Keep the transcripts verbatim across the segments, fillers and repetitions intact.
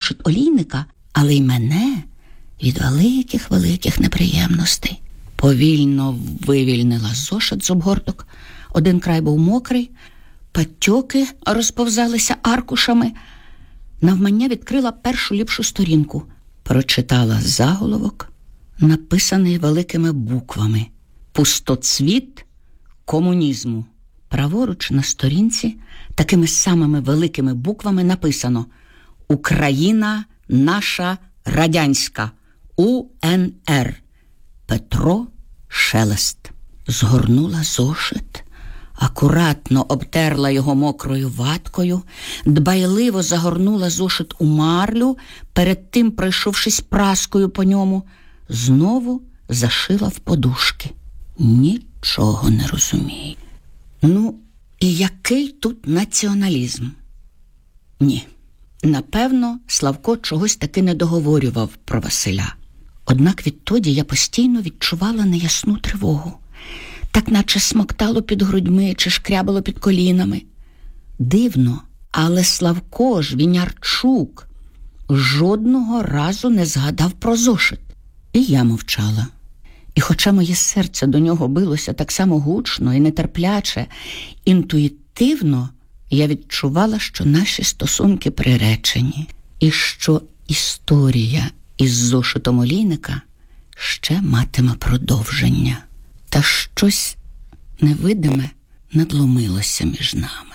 зошит олійника, але й мене від великих-великих неприємностей. Повільно вивільнила зошит з обгорток. Один край був мокрий, патьоки розповзалися аркушами. Навмання відкрила першу ліпшу сторінку. Прочитала заголовок, написаний великими буквами: «Пустоцвіт комунізму». Праворуч на сторінці такими самими великими буквами написано: «Україна наша радянська, У Н Р. Петро Шелест». Згорнула зошит, акуратно обтерла його мокрою ваткою, дбайливо загорнула зошит у марлю, перед тим пройшовшись праскою по ньому, знову зашила в подушки. Нічого не розумію. Ну, і який тут націоналізм? Ні, напевно, Славко чогось таки не договорював про Василя. Однак відтоді я постійно відчувала неясну тривогу. Так наче смоктало під грудьми чи шкрябало під колінами. Дивно, але Славко Жвінярчук жодного разу не згадав про зошит. І я мовчала. І хоча моє серце до нього билося так само гучно і нетерпляче, інтуїтивно я відчувала, що наші стосунки приречені, і що історія із зошитом олійника ще матиме продовження. Та щось невидиме надломилося між нами.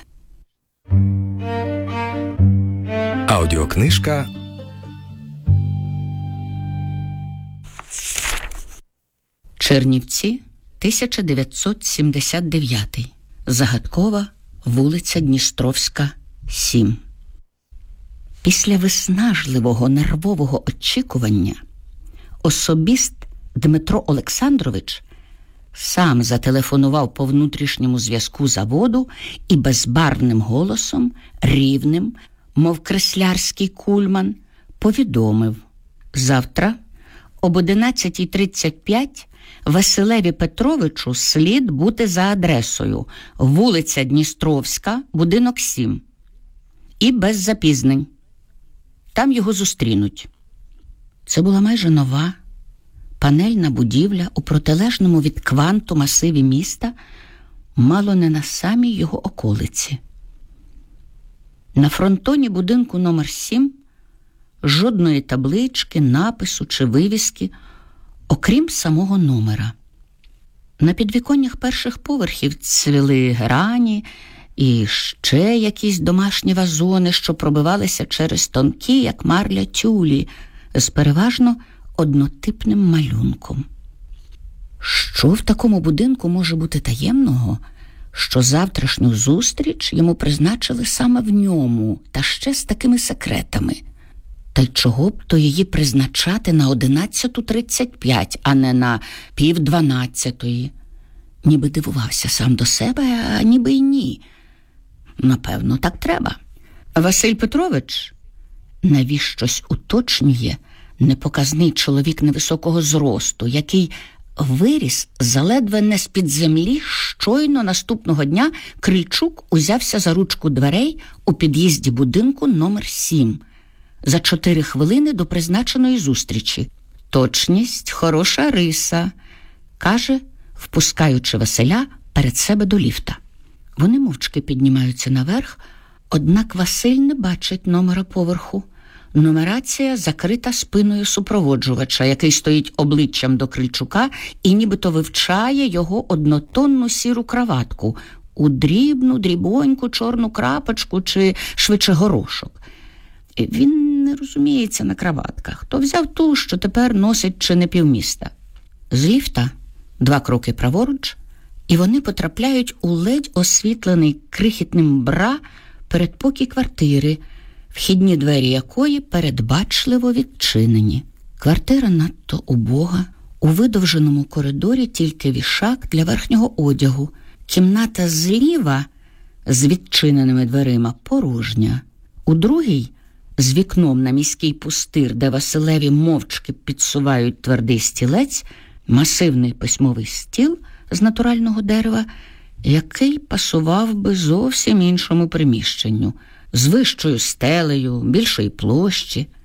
Аудіокнижка Чернівці, тисяча дев'ятсот сімдесят дев'ятий. Загадкова вулиця Дністровська, сім. Після виснажливого нервового очікування особіст Дмитро Олександрович сам зателефонував по внутрішньому зв'язку заводу і безбарвним голосом, рівним, мов креслярський кульман, повідомив: завтра об одинадцята тридцять п'ять Василеві Петровичу слід бути за адресою вулиця Дністровська, будинок сім. І без запізнень. Там його зустрінуть. Це була майже нова панельна будівля у протилежному від кванту масиві міста, мало не на самій його околиці. На фронтоні будинку номер сім жодної таблички, напису чи вивіски, окрім самого номера. На підвіконнях перших поверхів цвіли герані і ще якісь домашні вазони, що пробивалися через тонкі, як марля, тюлі, з переважно однотипним малюнком. Що в такому будинку може бути таємного, що завтрашню зустріч йому призначили саме в ньому, та ще з такими секретами? Та й чого б то її призначати на одинадцята тридцять п'ять, а не на пів дванадцятої? Ніби дивувався сам до себе, а ніби й ні. Напевно, так треба. Василь Петрович навіщось уточнює непоказний чоловік невисокого зросту, який виріс заледве не з-під землі. Щойно наступного дня Крильчук узявся за ручку дверей у під'їзді будинку номер сім за чотири хвилини до призначеної зустрічі. Точність – хороша риса, каже, впускаючи Василя перед себе до ліфта. Вони мовчки піднімаються наверх, однак Василь не бачить номера поверху. Нумерація закрита спиною супроводжувача, який стоїть обличчям до Крильчука і нібито вивчає його однотонну сіру краватку у дрібну, дрібоньку чорну крапочку чи швидше горошок. Він не розуміється на краватках. То взяв ту, що тепер носить чи не півміста. З ліфта два кроки праворуч, і вони потрапляють у ледь освітлений крихітним бра передпокій квартири, вхідні двері якої передбачливо відчинені. Квартира надто убога, у видовженому коридорі тільки вішак для верхнього одягу. Кімната зліва з відчиненими дверима порожня. У другій з вікном на міський пустир, де Василеві мовчки підсувають твердий стілець, масивний письмовий стіл з натурального дерева, який пасував би зовсім іншому приміщенню, з вищою стелею, більшої площі.